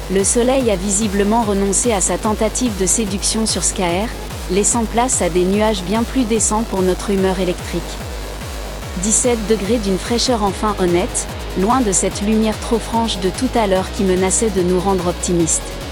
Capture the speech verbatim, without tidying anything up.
Le Soleil a visiblement renoncé à sa tentative de séduction sur Skaer, laissant place à des nuages bien plus décents pour notre humeur électrique. dix-sept degrés d'une fraîcheur enfin honnête, loin de cette lumière trop franche de tout à l'heure qui menaçait de nous rendre optimistes.